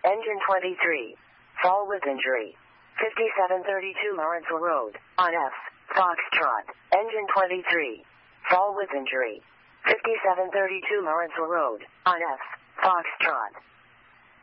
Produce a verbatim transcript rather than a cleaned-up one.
Engine twenty-three. Fall with injury. fifty-seven thirty-two Lawrenceville Road, on F. Foxtrot. Engine twenty-three. Fall with injury. fifty-seven thirty-two Lawrenceville Road, on F. Foxtrot.